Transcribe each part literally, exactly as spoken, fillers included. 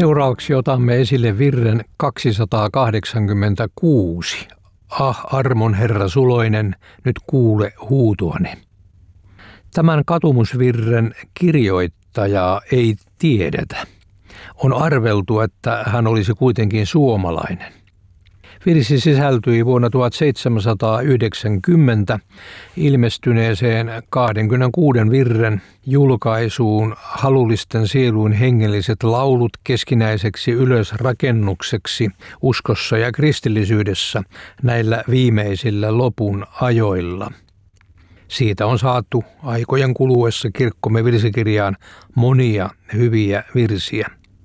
Seuraavaksi otamme esille virren kaksisataakahdeksankymmentäkuusi. Ah, armon Herra Suloinen, nyt kuule huutuani. Tämän katumusvirren kirjoittajaa ei tiedetä. On arveltu, että hän olisi kuitenkin suomalainen. Virsi sisältyi vuonna tuhatseitsemänsataayhdeksänkymmentä ilmestyneeseen kaksikymmentäkuuden virren julkaisuun Halullisten sieluin hengelliset laulut keskinäiseksi ylösrakennukseksi uskossa ja kristillisyydessä näillä viimeisillä lopun ajoilla. Siitä on saatu aikojen kuluessa kirkkomme virsikirjaan monia hyviä virsiä.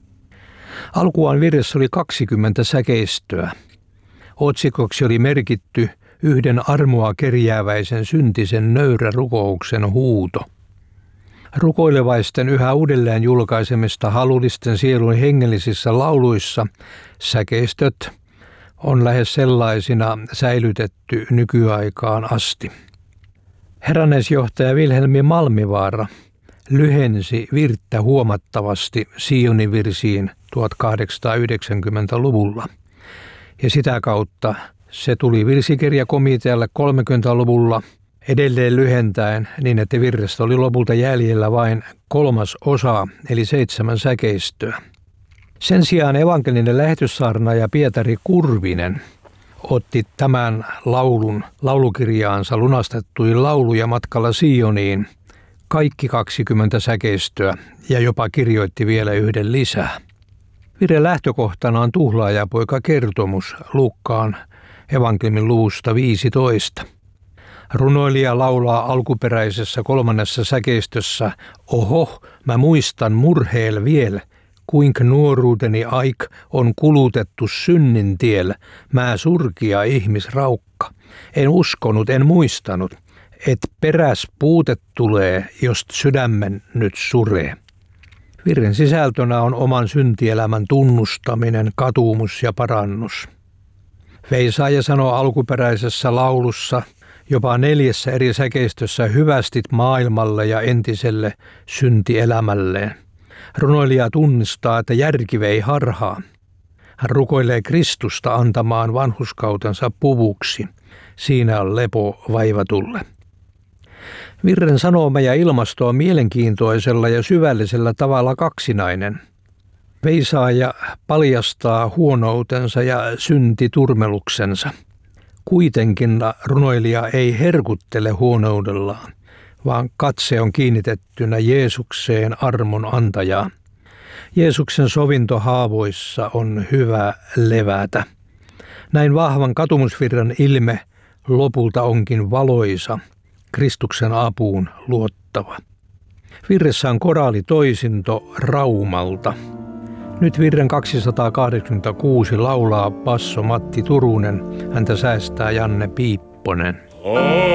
Alkuaan virressä oli kaksikymmentä säkeistöä. Otsikoksi oli merkitty yhden armoa kerjääväisen syntisen nöyrä rukouksen huuto. Rukoilevaisten yhä uudelleen julkaisemista Halullisten sielun hengellisissä lauluissa säkeistöt on lähes sellaisina säilytetty nykyaikaan asti. Herranneisjohtaja Vilhelmi Malmivaara lyhensi virttä huomattavasti Sionin virsiin tuhatkahdeksansataayhdeksänkymmentäluvulla. Ja sitä kautta se tuli virsikirjakomitealle kolmekymmentäluvulla edelleen lyhentäen niin, että virrestä oli lopulta jäljellä vain kolmas osa eli seitsemän säkeistöä. Sen sijaan evankelinen lähetyssaarnaaja Pietari Kurvinen otti tämän laulun laulukirjaansa Lunastettuja lauluja matkalla Sioniin kaikki kaksikymmentä säkeistöä ja jopa kirjoitti vielä yhden lisää. Virren lähtökohtana on tuhlaajapoika kertomus Luukkaan evankeliumin luvusta viisitoista. Runoilija laulaa alkuperäisessä kolmannessa säkeistössä: Oho, mä muistan murheel viel, kuinka nuoruuteni aik on kulutettu synnin tiel, mä surkia ihmisraukka. En uskonut, en muistanut, et peräs puutet tulee, jost sydämen nyt suree. Virren sisältönä on oman syntielämän tunnustaminen, katumus ja parannus. Veisaaja sanoo alkuperäisessä laulussa jopa neljässä eri säkeistössä hyvästit maailmalle ja entiselle syntielämälleen. Runoilija tunnistaa, että järki vei harhaan. Hän rukoilee Kristusta antamaan vanhurskautensa puvuksi. Siinä on lepo vaivatulle. Virren sanoma ja ilmasto on mielenkiintoisella ja syvällisellä tavalla kaksinainen. Veisaaja paljastaa huonoutensa ja syntiturmeluksensa. Kuitenkin runoilija ei herkuttele huonoudellaan, vaan katse on kiinnitettynä Jeesukseen armon antajaan. Jeesuksen sovinto haavoissa on hyvä levätä. Näin vahvan katumusvirran ilme lopulta onkin valoisa, Kristuksen apuun luottava. Virressä on koraalitoisinto Raumalta. Nyt virren kaksisataakahdeksankymmentäkuusi laulaa basso Matti Turunen, häntä säästää Janne Piipponen.